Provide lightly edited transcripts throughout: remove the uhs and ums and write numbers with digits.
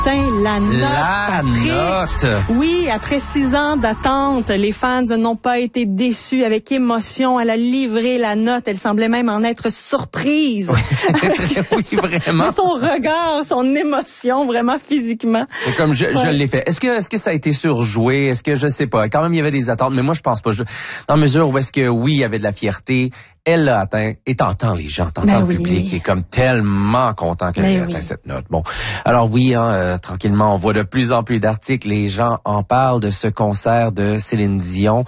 La note. Oui, après 6 ans d'attente, les fans n'ont pas été déçus. Avec émotion, elle a livré la note. Elle semblait même en être surprise. Oui, vraiment. Son regard, son émotion, vraiment physiquement. Et comme je l'ai fait. Est-ce que ça a été surjoué? Est-ce que je sais pas? Quand même, il y avait des attentes, mais moi, je pense pas. Dans la mesure où est-ce que oui, il y avait de la fierté, elle l'a atteint et t'entends les gens, le public qui est comme tellement content qu'elle ait atteint cette note. Bon, alors oui, tranquillement, on voit de plus en plus d'articles, les gens en parlent de ce concert de Céline Dion.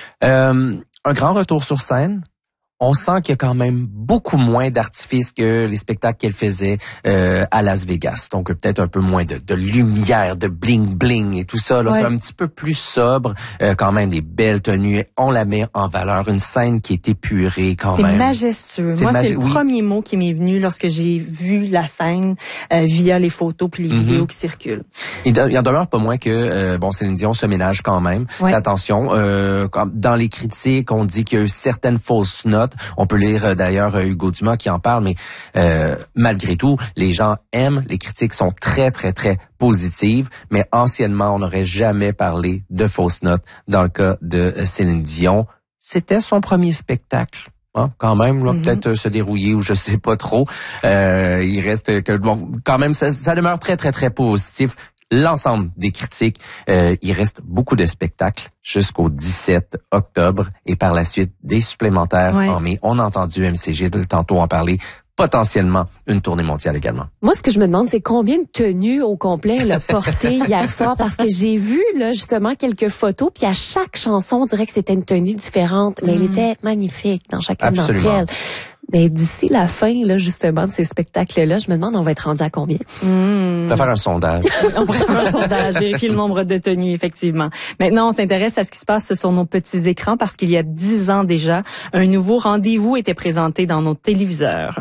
Un grand retour sur scène. On sent qu'il y a quand même beaucoup moins d'artifices que les spectacles qu'elle faisait à Las Vegas. Donc peut-être un peu moins de lumière, de bling-bling et tout ça. Là, c'est un petit peu plus sobre. Quand même des belles tenues. On la met en valeur. Une scène qui est épurée quand même. C'est majestueux. Moi, c'est le premier mot qui m'est venu lorsque j'ai vu la scène via les photos puis les vidéos qui circulent. Il en demeure pas moins que Céline Dion se ménage quand même. Attention, dans les critiques, on dit qu'il y a eu certaines fausses notes. On peut lire d'ailleurs Hugo Dumas qui en parle, mais malgré tout, les gens aiment, les critiques sont très, très, très positives, mais anciennement, on n'aurait jamais parlé de fausses notes dans le cas de Céline Dion. C'était son premier spectacle. Quand même, là, peut-être se dérouiller ou je sais pas trop. Il reste que quand même, ça demeure très, très, très positif. L'ensemble des critiques, il reste beaucoup de spectacles jusqu'au 17 octobre et par la suite des supplémentaires en mai. On a entendu MCG tantôt en parler. Potentiellement une tournée mondiale également. Moi, ce que je me demande, c'est combien de tenues au complet elle a porté hier soir, parce que j'ai vu là justement quelques photos, puis à chaque chanson, on dirait que c'était une tenue différente, mais elle était magnifique dans chacune d'entre elles. Mais d'ici la fin, là, justement, de ces spectacles-là, je me demande, on va être rendu à combien? On va faire un sondage. On pourrait faire un sondage, vérifier le nombre de tenues, effectivement. Maintenant, on s'intéresse à ce qui se passe sur nos petits écrans, parce qu'il y a 10 ans déjà, un nouveau rendez-vous était présenté dans nos téléviseurs.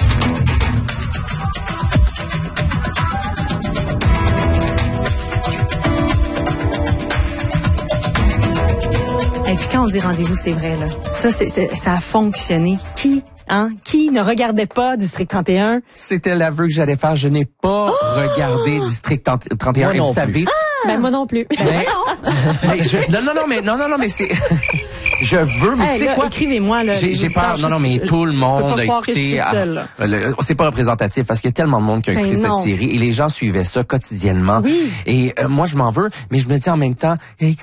Et puis quand on dit rendez-vous, c'est vrai, là. Ça a fonctionné. Qui ne regardait pas District 31? C'était l'aveu que j'allais faire. Je n'ai pas regardé District 31. Moi et vous savez... Ben, moi non plus. Non, mais c'est... Je veux, mais tu sais quoi? Écrivez-moi, là. J'ai peur. Non, mais tout le monde a écouté. C'est pas représentatif parce qu'il y a tellement de monde qui a écouté cette série et les gens suivaient ça quotidiennement. Oui. Et moi, je m'en veux, mais je me dis en même temps,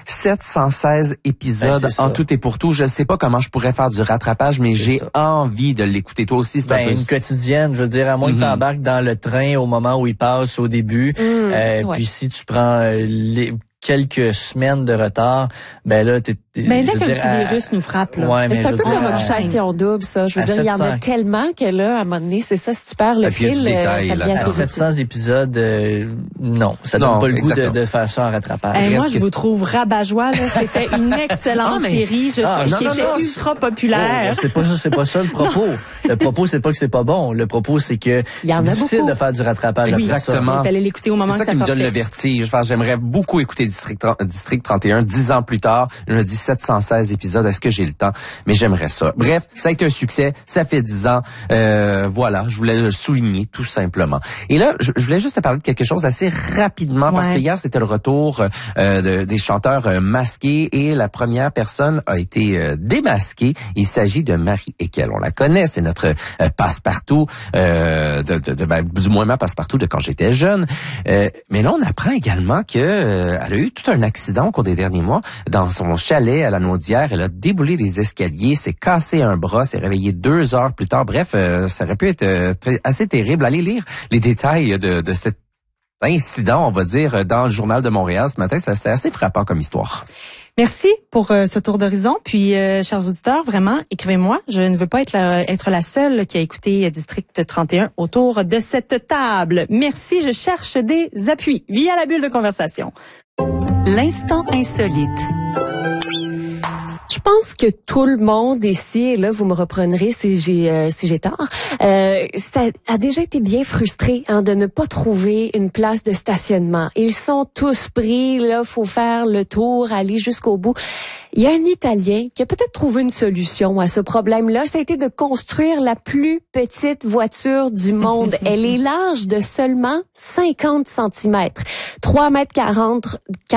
716 épisodes en tout et pour tout. Je sais pas comment je pourrais faire du rattrapage, mais j'ai envie de l'écouter. Toi aussi, c'est un peu... une quotidienne, je veux dire, à moins que tu embarques dans le train au moment où il passe au début. Puis si tu prends quelques semaines de retard, ben là, mais dès qu'un petit virus nous frappe, là. Ouais, mais c'est un peu comme Occupation double, ça. Je veux dire, il y en a tellement que là, à un moment donné, c'est ça, si tu perds le fil, ça devient assez 700 épisodes, non. Ça donne pas le goût de faire ça en rattrapage. Moi, je vous trouve rabat-joie, là. C'était une excellente série. Qui était ultra populaire. C'est pas ça le propos. Le propos, c'est pas que c'est pas bon. Le propos, c'est que c'est difficile de faire du rattrapage. Exactement. Il fallait l'écouter au moment que ça sortait. C'est ça qui me donne le vertige. Enfin, j'aimerais beaucoup écouter District 31. 10 ans plus tard, je me dis 716 épisodes, est-ce que j'ai le temps? Mais j'aimerais ça. Bref, ça a été un succès, ça fait 10 ans. Voilà, je voulais le souligner tout simplement. Et là, je voulais juste te parler de quelque chose assez rapidement, parce que hier, c'était le retour des chanteurs masqués et la première personne a été démasquée. Il s'agit de Marie Ekel. On la connaît, c'est notre passe-partout, du moins ma passe-partout de quand j'étais jeune. Mais là, on apprend également que elle a eu tout un accident au cours des derniers mois dans son chalet à la Naudière. Elle a déboulé les escaliers, s'est cassé un bras, s'est réveillée 2 heures plus tard. Bref, ça aurait pu être assez terrible. Allez lire les détails de cet incident, on va dire, dans le Journal de Montréal ce matin. C'était assez frappant comme histoire. Merci pour ce tour d'horizon. Puis, chers auditeurs, vraiment, écrivez-moi. Je ne veux pas être la seule qui a écouté District 31 autour de cette table. Merci, je cherche des appuis via la bulle de conversation. L'instant insolite. Je pense que tout le monde ici, et là vous me reprendrez si j'ai tort, ça a déjà été bien frustré de ne pas trouver une place de stationnement. Ils sont tous pris, là, faut faire le tour, aller jusqu'au bout. Il y a un Italien qui a peut-être trouvé une solution à ce problème-là. Ça a été de construire la plus petite voiture du monde. Elle est large de seulement 50 cm. 3 mètres 40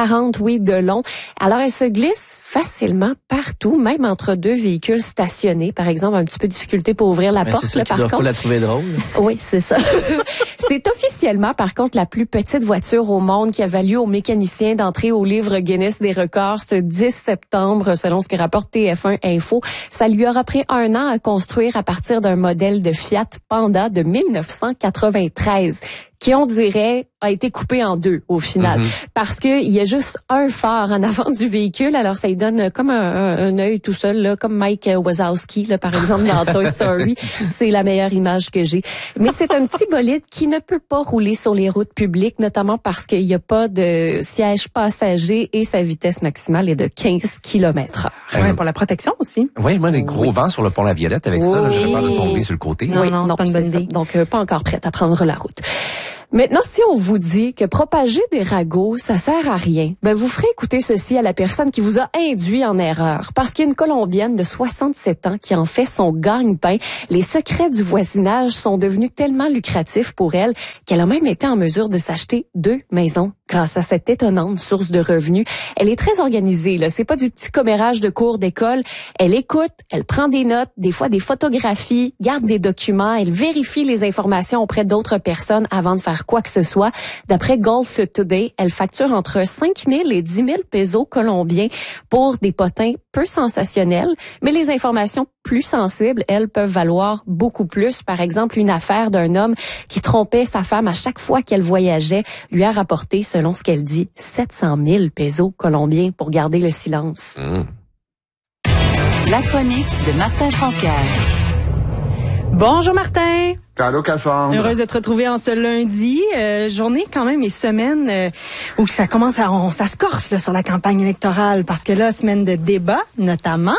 de long. Alors, elle se glisse facilement partout, même entre deux véhicules stationnés. Par exemple, un petit peu de difficulté pour ouvrir la porte. C'est ça, là, tu dois pas la trouver drôle. Oui, c'est ça. C'est officiellement, par contre, la plus petite voiture au monde qui a valu aux mécaniciens d'entrer au livre Guinness des records ce 10 septembre, selon ce que rapporte TF1 Info. Ça lui aura pris 1 an à construire à partir d'un modèle de Fiat Panda de 1993. Qui, on dirait, a été coupé en deux au final. Parce que il y a juste un phare en avant du véhicule, alors ça lui donne comme un œil tout seul, là, comme Mike Wazowski, là, par exemple, dans Toy Story. C'est la meilleure image que j'ai. Mais c'est un petit bolide qui ne peut pas rouler sur les routes publiques, notamment parce qu'il n'y a pas de siège passager et sa vitesse maximale est de 15 km/h. Ouais, pour la protection aussi. Oui, moi, des gros vents sur le pont La Violette avec ça, là, j'aurais peur de tomber sur le côté. Non, c'est pas une bonne idée. Donc, pas encore prête à prendre la route. Maintenant, si on vous dit que propager des ragots, ça sert à rien, ben vous ferez écouter ceci à la personne qui vous a induit en erreur. Parce qu'il y a une Colombienne de 67 ans qui en fait son gagne-pain. Les secrets du voisinage sont devenus tellement lucratifs pour elle qu'elle a même été en mesure de s'acheter 2 maisons grâce à cette étonnante source de revenus. Elle est très organisée, là. C'est pas du petit commérage de cours d'école. Elle écoute, elle prend des notes, des fois des photographies, garde des documents, elle vérifie les informations auprès d'autres personnes avant de faire quoi que ce soit. D'après Gulf Today, elle facture entre 5 000 et 10 000 pesos colombiens pour des potins peu sensationnels, mais les informations plus sensibles, elles, peuvent valoir beaucoup plus. Par exemple, une affaire d'un homme qui trompait sa femme à chaque fois qu'elle voyageait lui a rapporté, selon ce qu'elle dit, 700 000 pesos colombiens pour garder le silence. La chronique de Martin Francaire. Bonjour Martin. Allô, Cassandre. Heureuse de te retrouver en ce lundi. Journée quand même et semaine où ça commence ça se corse là, sur la campagne électorale parce que là, semaine de débat notamment.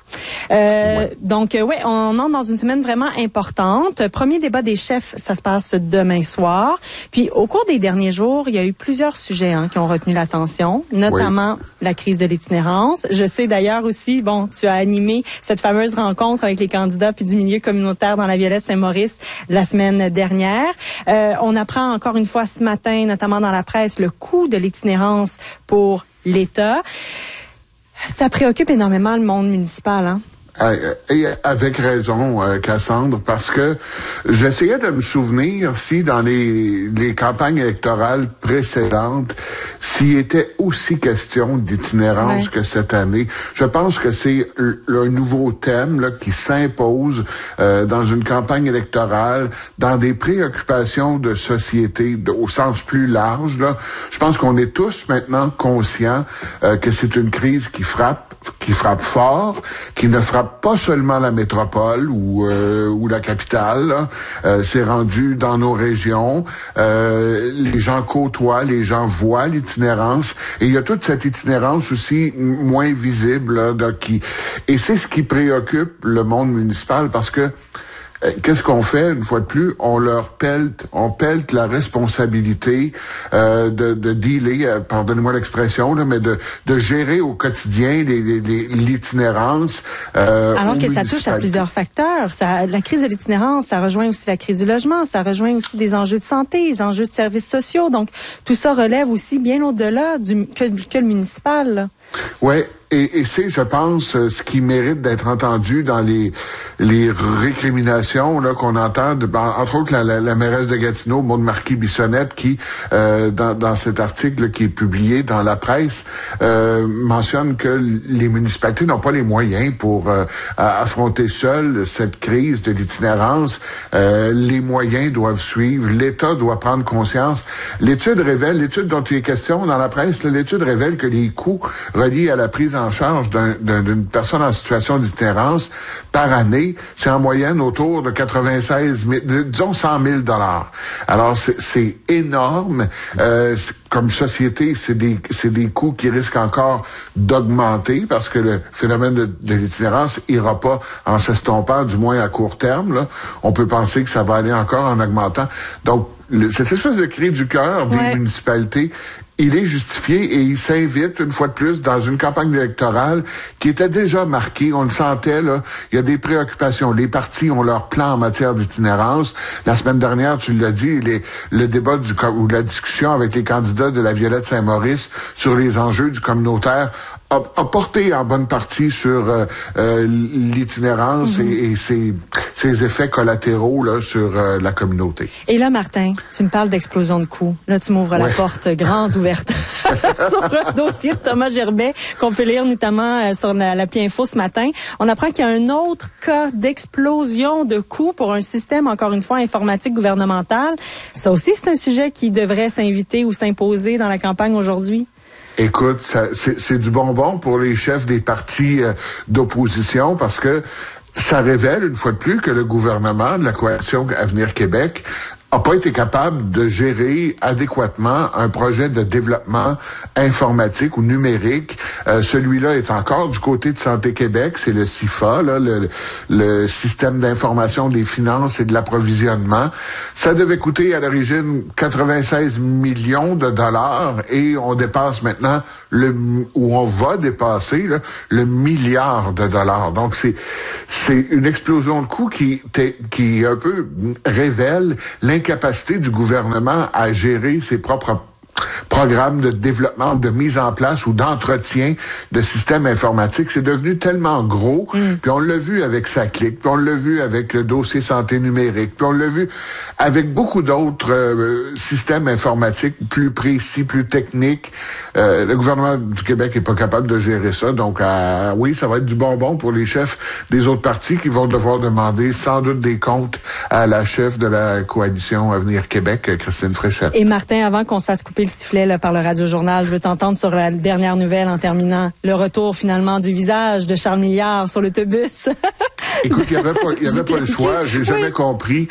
Donc, on entre dans une semaine vraiment importante. Premier débat des chefs, ça se passe demain soir. Puis au cours des derniers jours, il y a eu plusieurs sujets qui ont retenu l'attention, notamment la crise de l'itinérance. Je sais d'ailleurs aussi, tu as animé cette fameuse rencontre avec les candidats puis du milieu communautaire dans la Violette-Saint-Maurice la semaine dernière. On apprend encore une fois ce matin, notamment dans la presse, le coût de l'itinérance pour l'État. Ça préoccupe énormément le monde municipal, hein? Et avec raison, Cassandre, parce que j'essayais de me souvenir si dans les campagnes électorales précédentes, s'il était aussi question d'itinérance que cette année. Je pense que c'est un nouveau thème là, qui s'impose dans une campagne électorale, dans des préoccupations de société au sens plus large. Là. Je pense qu'on est tous maintenant conscients que c'est une crise qui frappe fort, qui ne frappe pas seulement la métropole ou la capitale. C'est rendu dans nos régions. Les gens côtoient, les gens voient l'itinérance. Et il y a toute cette itinérance aussi moins visible. Là, et c'est ce qui préoccupe le monde municipal parce que qu'est-ce qu'on fait, une fois de plus? On pelte la responsabilité de dealer, pardonnez-moi l'expression, là, mais de gérer au quotidien l'itinérance. Alors que ça touche à plusieurs facteurs. La crise de l'itinérance, ça rejoint aussi la crise du logement, ça rejoint aussi des enjeux de santé, des enjeux de services sociaux. Donc, tout ça relève aussi bien au-delà que le municipal. Oui. Et c'est, je pense, ce qui mérite d'être entendu dans les récriminations là qu'on entend, entre autres la mairesse de Gatineau, Maude Marquis-Bissonnette, qui, dans cet article qui est publié dans la presse, mentionne que les municipalités n'ont pas les moyens pour affronter seules cette crise de l'itinérance. Les moyens doivent suivre, l'État doit prendre conscience. L'étude dont il est question dans la presse, l'étude révèle que les coûts reliés à la prise en charge d'une personne en situation d'itinérance par année, c'est en moyenne autour de 96 000, disons 100 000 $. Alors, c'est énorme. Comme société, c'est des coûts qui risquent encore d'augmenter parce que le phénomène de l'itinérance ira pas en s'estompant, du moins à court terme, là. On peut penser que ça va aller encore en augmentant. Donc, cette espèce de cri du cœur des municipalités, il est justifié et il s'invite une fois de plus dans une campagne électorale qui était déjà marquée. On le sentait, là. Il y a des préoccupations. Les partis ont leur plan en matière d'itinérance. La semaine dernière, tu l'as dit, le débat ou la discussion avec les candidats de la Violette Saint-Maurice sur les enjeux du communautaire a porté en bonne partie sur l'itinérance et ses effets collatéraux là, sur la communauté. Et là, Martin, tu me parles d'explosion de coûts. Là, tu m'ouvres la porte grande ouverte sur le dossier de Thomas Gerbet qu'on peut lire notamment sur l'Appli Info ce matin. On apprend qu'il y a un autre cas d'explosion de coûts pour un système, encore une fois, informatique gouvernemental. Ça aussi, c'est un sujet qui devrait s'inviter ou s'imposer dans la campagne aujourd'hui. Écoute, c'est du bonbon pour les chefs des partis d'opposition parce que ça révèle une fois de plus que le gouvernement de la coalition Avenir Québec n'a pas été capable de gérer adéquatement un projet de développement informatique ou numérique. Celui-là est encore du côté de Santé Québec, c'est le CIFA, là, le système d'information des finances et de l'approvisionnement. Ça devait coûter à l'origine 96 millions de dollars et on dépasse maintenant on va dépasser là, le milliard de dollars. Donc c'est une explosion de coûts qui un peu révèle l'incapacité du gouvernement à gérer ses propres programmes de développement, de mise en place ou d'entretien de systèmes informatiques. C'est devenu tellement gros, puis on l'a vu avec SACLIC, puis on l'a vu avec le dossier santé numérique, puis on l'a vu avec beaucoup d'autres systèmes informatiques plus précis, plus techniques. Le gouvernement du Québec est pas capable de gérer ça, donc oui, ça va être du bonbon pour les chefs des autres partis qui vont devoir demander sans doute des comptes à la chef de la coalition Avenir Québec, Christine Fréchette. Et Martin, avant qu'on se fasse couper le sifflet là, par le Radio-Journal, je veux t'entendre sur la dernière nouvelle en terminant. Le retour finalement du visage de Charles Milliard sur l'autobus. Écoute, il y avait pas le choix. J'ai jamais compris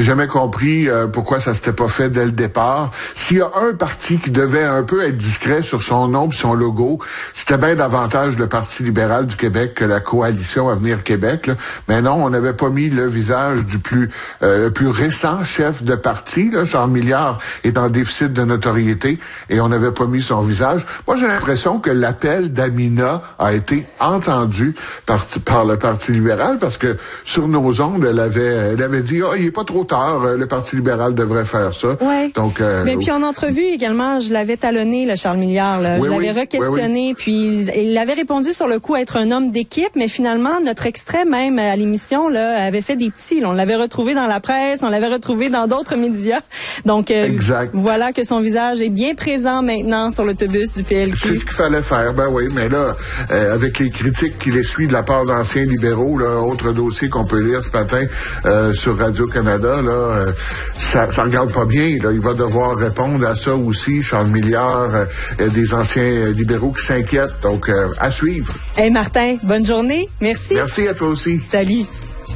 pourquoi ça s'était pas fait dès le départ. S'il y a un parti qui devait un peu être discret sur son nom et son logo, c'était bien davantage le Parti libéral du Québec que la coalition Avenir Québec. Là. Mais non, on n'avait pas mis le visage du le plus récent chef de parti. Là. Charles Milliard est en déficit de notoriété et on n'avait pas mis son visage. Moi, j'ai l'impression que l'appel d'Amina a été entendu par le Parti libéral parce que sur nos ondes, elle avait dit il est pas trop tard, le Parti libéral devrait faire ça. Ouais. Donc mais puis en entrevue également, je l'avais talonné le Charles Milliard là. Je l'avais re-questionné puis il avait répondu sur le coup être un homme d'équipe, mais finalement notre extrait même à l'émission là avait fait des petits, là. On l'avait retrouvé dans la presse, on l'avait retrouvé dans d'autres médias. Donc voilà que son visage est bien présent maintenant sur l'autobus du PLQ. C'est ce qu'il fallait faire, ben oui, mais là, avec les critiques qu'il essuie de la part d'anciens libéraux, là, autre dossier qu'on peut lire ce matin sur Radio-Canada, là, ça regarde pas bien. Là. Il va devoir répondre à ça aussi, Charles Milliard, des anciens libéraux qui s'inquiètent. Donc, à suivre. Hey Martin, bonne journée. Merci. Merci à toi aussi. Salut.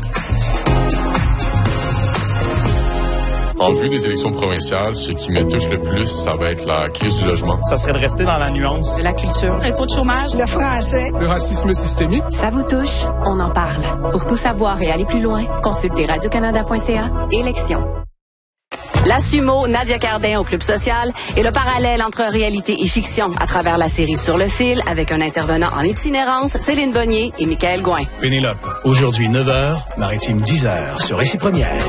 En vue des élections provinciales, ce qui me touche le plus, ça va être la crise du logement. Ça serait de rester dans la nuance. La culture, le taux de chômage, le français, le racisme systémique. Ça vous touche? On en parle. Pour tout savoir et aller plus loin, consultez radiocanada.ca. Élections. La Sumo, Nadia Cardin au Club Social et le parallèle entre réalité et fiction à travers la série Sur le fil avec un intervenant en itinérance, Céline Bonnier et Michael Gouin. Pénélope, aujourd'hui 9h, Maritime 10h sur Récit Première.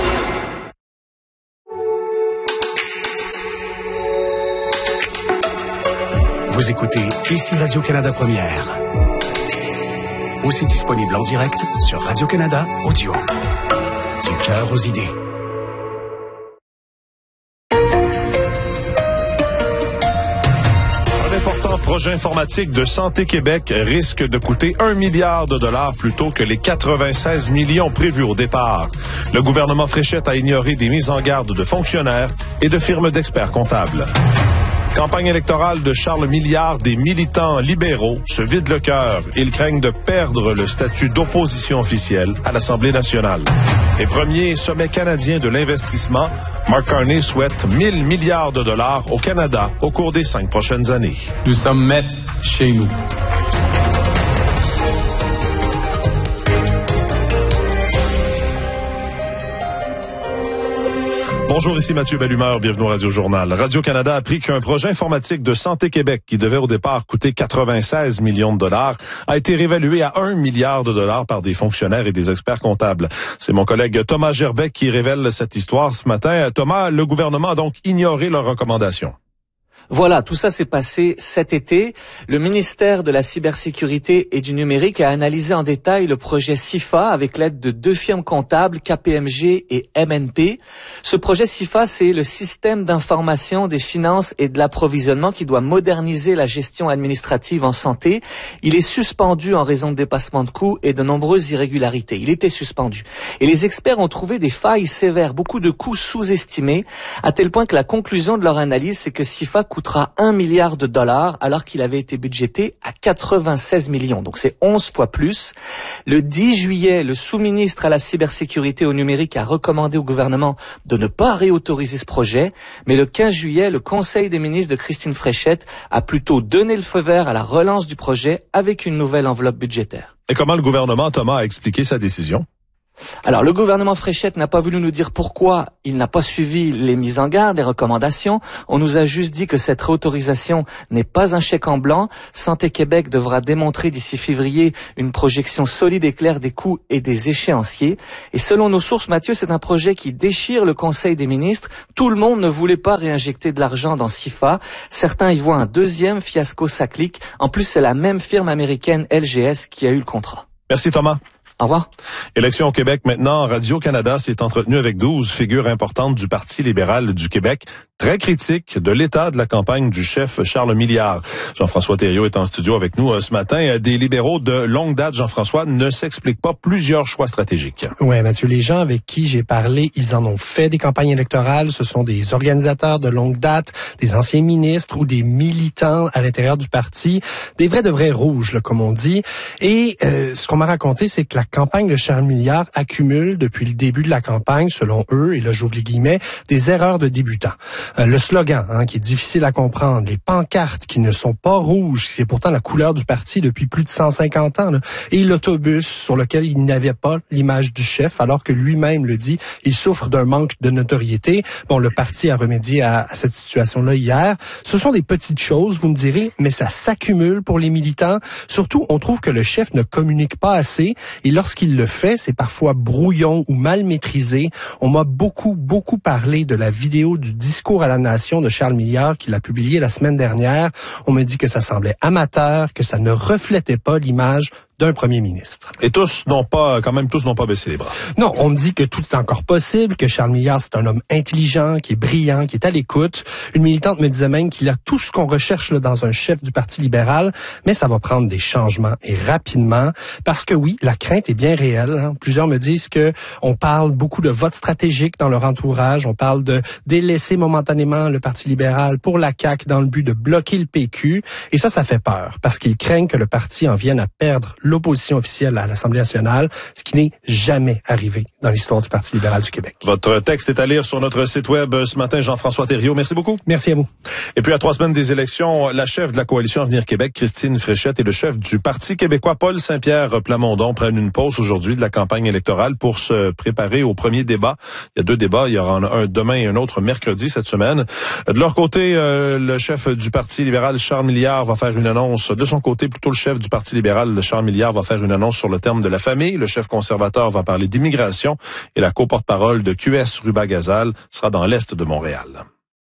Vous écoutez ici Radio-Canada Première. Aussi disponible en direct sur Radio-Canada Audio. Du cœur aux idées. Un important projet informatique de Santé Québec risque de coûter 1 milliard de dollars plutôt que les 96 millions prévus au départ. Le gouvernement Fréchette a ignoré des mises en garde de fonctionnaires et de firmes d'experts comptables. Campagne électorale de Charles Milliard, des militants libéraux se vident le cœur. Ils craignent de perdre le statut d'opposition officielle à l'Assemblée nationale. Et premier sommet canadien de l'investissement, Mark Carney souhaite 1000 milliards de dollars au Canada au cours des 5 prochaines années. Nous sommes maîtres chez nous. Bonjour, ici Mathieu Bellumeur, bienvenue au Radio-Journal. Radio-Canada a appris qu'un projet informatique de Santé Québec, qui devait au départ coûter 96 millions de dollars, a été réévalué à 1 milliard de dollars par des fonctionnaires et des experts comptables. C'est mon collègue Thomas Gerbet qui révèle cette histoire ce matin. Thomas, le gouvernement a donc ignoré leurs recommandations. Voilà, tout ça s'est passé cet été. Le ministère de la Cybersécurité et du Numérique a analysé en détail le projet CIFA avec l'aide de 2 firmes comptables, KPMG et MNP. Ce projet CIFA, c'est le système d'information des finances et de l'approvisionnement qui doit moderniser la gestion administrative en santé. Il est suspendu en raison de dépassement de coûts et de nombreuses irrégularités. Il était suspendu. Et les experts ont trouvé des failles sévères, beaucoup de coûts sous-estimés, à tel point que la conclusion de leur analyse, c'est que CIFA coûtera 1 milliard de dollars alors qu'il avait été budgété à 96 millions. Donc c'est 11 fois plus. Le 10 juillet, le sous-ministre à la cybersécurité au numérique a recommandé au gouvernement de ne pas réautoriser ce projet. Mais le 15 juillet, le Conseil des ministres de Christine Fréchette a plutôt donné le feu vert à la relance du projet avec une nouvelle enveloppe budgétaire. Et comment le gouvernement, Thomas, a expliqué sa décision? Alors, le gouvernement Fréchette n'a pas voulu nous dire pourquoi il n'a pas suivi les mises en garde, les recommandations. On nous a juste dit que cette réautorisation n'est pas un chèque en blanc. Santé Québec devra démontrer d'ici février une projection solide et claire des coûts et des échéanciers. Et selon nos sources, Mathieu, c'est un projet qui déchire le Conseil des ministres. Tout le monde ne voulait pas réinjecter de l'argent dans CIFA. Certains y voient un deuxième fiasco saclique. En plus, c'est la même firme américaine LGS qui a eu le contrat. Merci Thomas. Au revoir. Élection au Québec maintenant. Radio-Canada s'est entretenu avec 12 figures importantes du Parti libéral du Québec, très critiques de l'état de la campagne du chef Charles Milliard. Jean-François Thériault est en studio avec nous ce matin. Des libéraux de longue date, Jean-François, ne s'expliquent pas plusieurs choix stratégiques. Oui, Mathieu, les gens avec qui j'ai parlé, ils en ont fait des campagnes électorales. Ce sont des organisateurs de longue date, des anciens ministres ou des militants à l'intérieur du parti, des vrais de vrais rouges, là, comme on dit. Et ce qu'on m'a raconté, c'est que la campagne de Charles Milliard accumule depuis le début de la campagne, selon eux, et là j'ouvre les guillemets, des erreurs de débutants. Le slogan, qui est difficile à comprendre, les pancartes qui ne sont pas rouges, c'est pourtant la couleur du parti depuis plus de 150 ans, là, et l'autobus sur lequel il n'avait pas l'image du chef, alors que lui-même le dit, il souffre d'un manque de notoriété. Bon, le parti a remédié à cette situation-là hier. Ce sont des petites choses, vous me direz, mais ça s'accumule pour les militants. Surtout, on trouve que le chef ne communique pas assez, et lorsqu'il le fait, c'est parfois brouillon ou mal maîtrisé. On m'a beaucoup parlé de la vidéo du discours à la nation de Charles Milliard qu'il a publié la semaine dernière. On me dit que ça semblait amateur, que ça ne reflétait pas l'image d'un premier ministre. Et tous n'ont pas baissé les bras. Non, on me dit que tout est encore possible, que Charles Milliard, c'est un homme intelligent, qui est brillant, qui est à l'écoute. Une militante me disait même qu'il a tout ce qu'on recherche là, dans un chef du Parti libéral, mais ça va prendre des changements et rapidement, parce que oui, la crainte est bien réelle. Plusieurs me disent que on parle beaucoup de vote stratégique dans leur entourage, on parle de délaisser momentanément le Parti libéral pour la CAQ dans le but de bloquer le PQ, et ça fait peur, parce qu'ils craignent que le parti en vienne à perdre l'opposition officielle à l'Assemblée nationale, ce qui n'est jamais arrivé dans l'histoire du Parti libéral du Québec. Votre texte est à lire sur notre site web ce matin, Jean-François Thériault. Merci beaucoup. Merci à vous. Et puis, à 3 semaines des élections, la chef de la Coalition Avenir Québec, Christine Fréchette, et le chef du Parti québécois, Paul Saint-Pierre Plamondon, prennent une pause aujourd'hui de la campagne électorale pour se préparer au premier débat. Il y a 2 débats. Il y aura un demain et un autre mercredi cette semaine. De leur côté, le chef du Parti libéral, Charles Milliard, va faire une annonce. De son côté, plutôt le chef du Parti libéral, Charles Milliard, va faire une annonce sur le terme de la famille. Le chef conservateur va parler d'immigration et la co-porte-parole de QS Ruba-Gazal sera dans l'est de Montréal.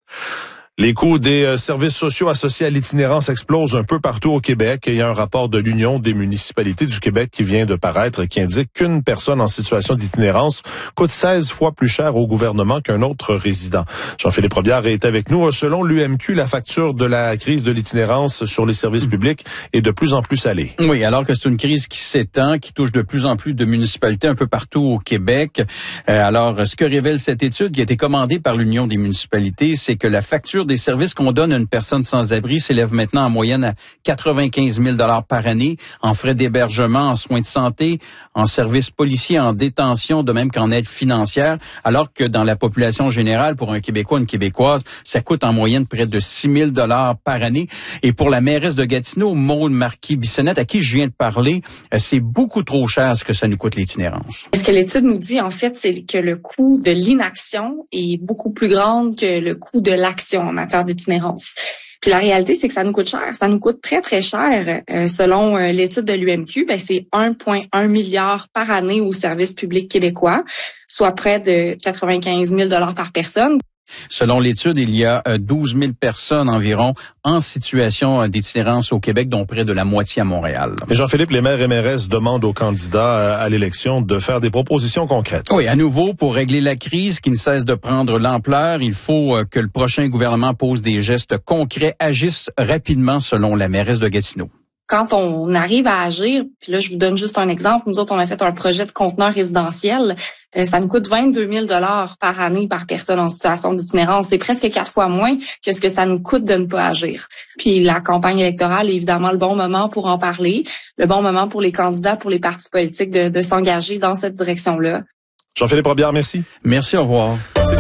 Les coûts des services sociaux associés à l'itinérance explosent un peu partout au Québec. Il y a un rapport de l'Union des municipalités du Québec qui vient de paraître qui indique qu'une personne en situation d'itinérance coûte 16 fois plus cher au gouvernement qu'un autre résident. Jean-Philippe Robillard est avec nous. Selon l'UMQ, la facture de la crise de l'itinérance sur les services publics est de plus en plus salée. Oui, alors que c'est une crise qui s'étend, qui touche de plus en plus de municipalités un peu partout au Québec. Alors, ce que révèle cette étude qui a été commandée par l'Union des municipalités, c'est que la facture couverture des services qu'on donne à une personne sans-abri s'élève maintenant en moyenne à 95 000 $ par année, en frais d'hébergement, en soins de santé, en services policiers, en détention, de même qu'en aide financière, alors que dans la population générale, pour un Québécois, une Québécoise, ça coûte en moyenne près de 6 000 $ par année. Et pour la mairesse de Gatineau, Maude Marquis-Bissonnette, à qui je viens de parler, c'est beaucoup trop cher ce que ça nous coûte l'itinérance. Ce que l'étude nous dit, en fait, c'est que le coût de l'inaction est beaucoup plus grand que le coût de l'action en matière d'itinérance. Puis la réalité, c'est que ça nous coûte cher. Ça nous coûte très, très cher. Selon l'étude de l'UMQ, c'est 1,1 milliard par année au service public québécois, soit près de 95 000 $ par personne. Selon l'étude, il y a 12 000 personnes environ en situation d'itinérance au Québec, dont près de la moitié à Montréal. Et Jean-Philippe, les maires et mairesses demandent aux candidats à l'élection de faire des propositions concrètes. Oui, à nouveau, pour régler la crise qui ne cesse de prendre l'ampleur, il faut que le prochain gouvernement pose des gestes concrets, agisse rapidement, selon la mairesse de Gatineau. Quand on arrive à agir, puis là, je vous donne juste un exemple. Nous autres, on a fait un projet de conteneur résidentiel. Ça nous coûte 22 000 $ par année par personne en situation d'itinérance. C'est presque 4 fois moins que ce que ça nous coûte de ne pas agir. Puis la campagne électorale est évidemment le bon moment pour en parler, le bon moment pour les candidats, pour les partis politiques de s'engager dans cette direction-là. Jean-Philippe Robillard, merci. Merci, au revoir.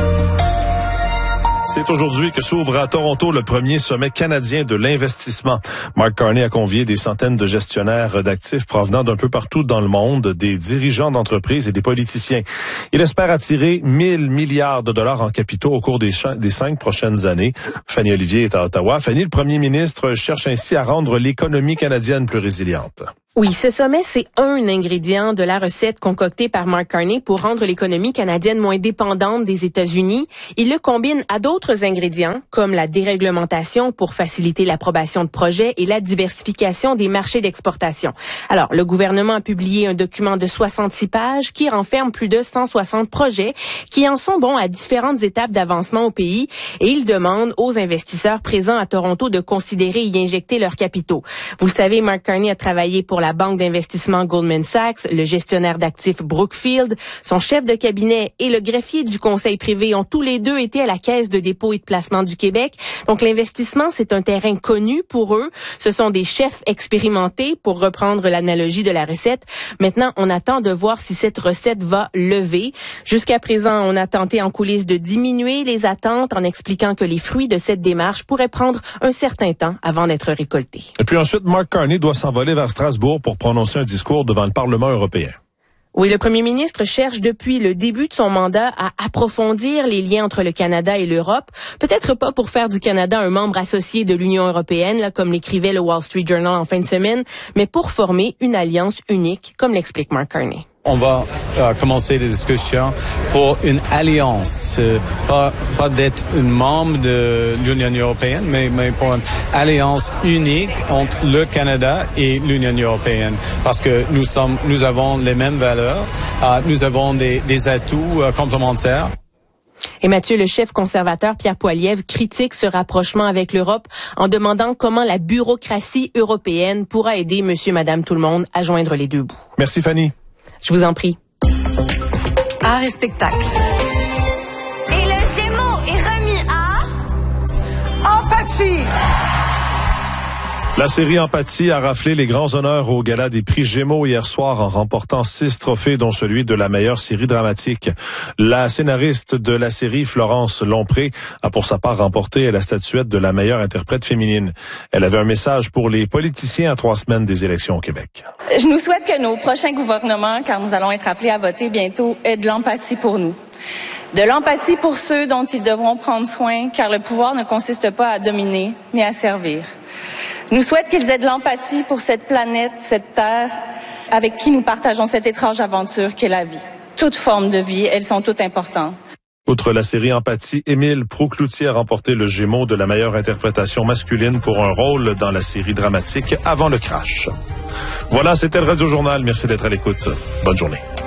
C'est aujourd'hui que s'ouvre à Toronto le premier sommet canadien de l'investissement. Mark Carney a convié des centaines de gestionnaires d'actifs provenant d'un peu partout dans le monde, des dirigeants d'entreprises et des politiciens. Il espère attirer 1 000 milliards de dollars en capitaux au cours des 5 prochaines années. Fanny Olivier est à Ottawa. Fanny, le premier ministre cherche ainsi à rendre l'économie canadienne plus résiliente. Oui, ce sommet, c'est un ingrédient de la recette concoctée par Mark Carney pour rendre l'économie canadienne moins dépendante des États-Unis. Il le combine à d'autres ingrédients, comme la déréglementation pour faciliter l'approbation de projets et la diversification des marchés d'exportation. Alors, le gouvernement a publié un document de 66 pages qui renferme plus de 160 projets qui en sont bons à différentes étapes d'avancement au pays et il demande aux investisseurs présents à Toronto de considérer y injecter leurs capitaux. Vous le savez, Mark Carney a travaillé pour la banque d'investissement Goldman Sachs, le gestionnaire d'actifs Brookfield, son chef de cabinet et le greffier du conseil privé ont tous les deux été à la Caisse de dépôt et de placement du Québec. Donc l'investissement, c'est un terrain connu pour eux. Ce sont des chefs expérimentés, pour reprendre l'analogie de la recette. Maintenant, on attend de voir si cette recette va lever. Jusqu'à présent, on a tenté en coulisses de diminuer les attentes en expliquant que les fruits de cette démarche pourraient prendre un certain temps avant d'être récoltés. Et puis ensuite, Mark Carney doit s'envoler vers Strasbourg pour prononcer un discours devant le Parlement européen. Oui, le premier ministre cherche depuis le début de son mandat à approfondir les liens entre le Canada et l'Europe. Peut-être pas pour faire du Canada un membre associé de l'Union européenne, là, comme l'écrivait le Wall Street Journal en fin de semaine, mais pour former une alliance unique, comme l'explique Mark Carney. On va commencer des discussions pour une alliance, pas d'être un membre de l'Union européenne, mais pour une alliance unique entre le Canada et l'Union européenne, parce que nous avons les mêmes valeurs, nous avons des atouts complémentaires. Et Mathieu, le chef conservateur Pierre Poilievre critique ce rapprochement avec l'Europe en demandant comment la bureaucratie européenne pourra aider monsieur, madame, tout le monde à joindre les deux bouts. Merci Fanny. Je vous en prie. Art et spectacle. Et le Gémeaux est remis à... Empathie! La série Empathie a raflé les grands honneurs au gala des prix Gémeaux hier soir en remportant 6 trophées, dont celui de la meilleure série dramatique. La scénariste de la série, Florence Lompré, a pour sa part remporté la statuette de la meilleure interprète féminine. Elle avait un message pour les politiciens à 3 semaines des élections au Québec. Je nous souhaite que nos prochains gouvernements, car nous allons être appelés à voter bientôt, aient de l'empathie pour nous. De l'empathie pour ceux dont ils devront prendre soin, car le pouvoir ne consiste pas à dominer, mais à servir. Nous souhaitons qu'ils aient de l'empathie pour cette planète, cette terre, avec qui nous partageons cette étrange aventure qu'est la vie. Toutes formes de vie, elles sont toutes importantes. Outre la série Empathie, Émile Proulx-Cloutier a remporté le Gémeaux de la meilleure interprétation masculine pour un rôle dans la série dramatique Avant le crash. Voilà, c'était le Radio Journal. Merci d'être à l'écoute. Bonne journée.